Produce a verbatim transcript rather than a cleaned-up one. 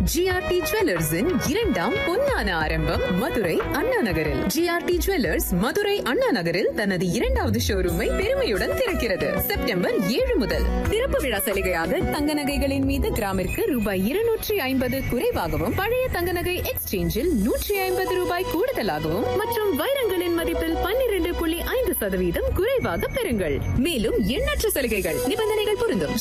GRT ஜுவல்லர்ஸின் இரண்டாம் பொன்னான ஆரம்பம் மதுரை அண்ணா நகரில். ஜிஆர்டி ஜுவல்லர்ஸ் மதுரை அண்ணா நகரில் தனது இரண்டாவது ஷோரூமை பெருமையுடன் திறக்கிறது. செப்டம்பர் ஏழு முதல் திறப்பு விழா சலுகையாக தங்க நகைகளின் மீது கிராமிற்கு ரூபாய் இருநூற்றி ஐம்பது குறைவாகவும், பழைய தங்க நகை எக்ஸ்சேஞ்சில் நூற்றி ஐம்பது ரூபாய் கூடுதலாகவும் மற்றும் வைரங்களின் மதிப்பில் பன்னிரண்டு புள்ளி ஐந்து சதவீதம் குறைவாக பெறுங்கள். மேலும் எண்ணற்ற சலுகைகள், நிபந்தனைகள் பொருந்தும்.